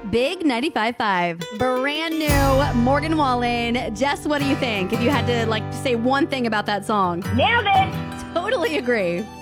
Big 95.5. Brand new Morgan Wallen. Jess, what do you think? If you had to say one thing about that song. Nailed it. Totally agree.